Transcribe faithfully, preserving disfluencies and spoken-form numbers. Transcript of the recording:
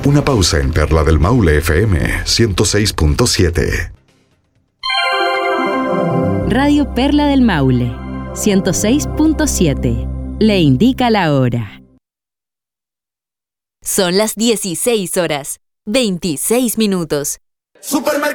Una pausa en Perla del Maule F M ciento seis punto siete. Radio Perla del Maule ciento seis punto siete. Le indica la hora. Son las dieciséis horas, veintiséis minutos. Supermercado.